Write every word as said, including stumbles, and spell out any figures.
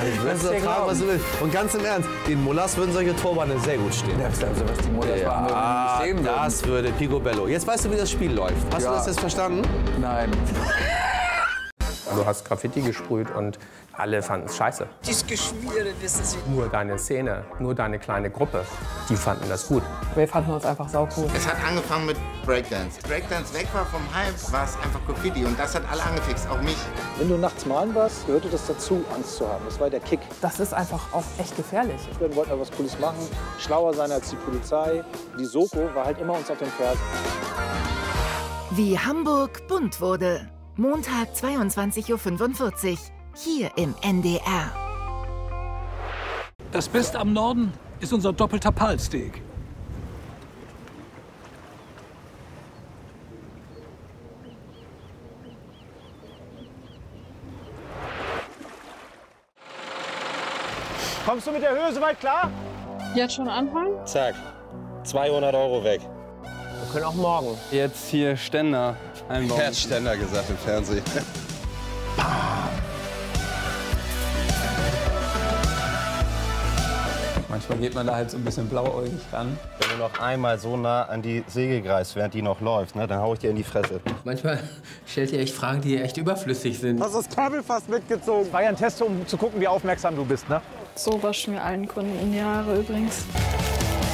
Also, das ist tragen, was du willst. Und ganz im Ernst, den Mullers würden solche Turban sehr gut stehen. Ja, also, was die Mullers ja, machen, würden nicht sehen würden. Das würde Picobello. Jetzt weißt du, wie das Spiel läuft. Hast ja. du das jetzt verstanden? Nein. Du hast Graffiti gesprüht und alle fanden es scheiße. Das Geschmiere, wissen Sie. Nur deine Szene, nur deine kleine Gruppe, die fanden das gut. Wir fanden uns einfach saucool. Es hat angefangen mit Breakdance. Breakdance weg war vom Hype, war es einfach Graffiti. Und das hat alle angefixt, auch mich. Wenn du nachts malen warst, gehörte das dazu, Angst zu haben. Das war der Kick. Das ist einfach auch echt gefährlich. Wir wollten aber was Cooles machen, schlauer sein als die Polizei. Die Soko war halt immer uns auf den Fersen. Wie Hamburg bunt wurde. Montag zweiundzwanzig Uhr fünfundvierzig. Hier im N D R. Das Beste am Norden ist unser doppelter Palsteak. Kommst du mit der Höhe soweit klar? Jetzt schon anfangen? Zack, zweihundert Euro weg. Wir können auch morgen. Jetzt hier Ständer einbauen. Er hat Ständer gesagt im Fernsehen. Manchmal geht man da halt so ein bisschen blauäugig ran. Wenn du noch einmal so nah an die Säge greifst, während die noch läuft, ne, dann hau ich dir in die Fresse. Manchmal stellt ihr echt Fragen, die echt überflüssig sind. Hast das Kabel fast mitgezogen. Das war ja ein Test, um zu gucken, wie aufmerksam du bist, ne? So waschen wir allen Kunden die Haare übrigens.